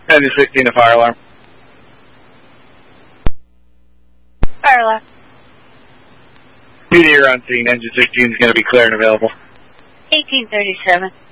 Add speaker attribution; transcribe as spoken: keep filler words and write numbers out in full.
Speaker 1: Engine sixteen, a fire alarm.
Speaker 2: Fire alarm.
Speaker 1: P D, you're on scene. Engine sixteen is going to be clear and available.
Speaker 2: eighteen thirty-seven.